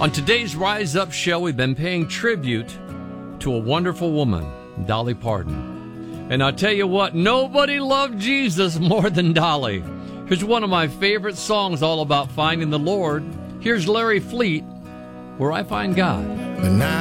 On today's Rise Up show, we've been paying tribute to a wonderful woman, Dolly Parton. And I'll tell you what, nobody loved Jesus more than Dolly. Here's one of my favorite songs all about finding the Lord. Here's Larry Fleet, Where I Find God. But now